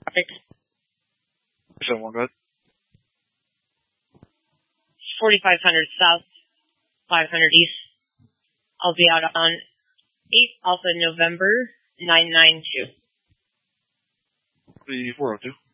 traffic. 7-1, go ahead. 4500 south, 500 east. I'll be out on 8 Alpha November 992. The 402.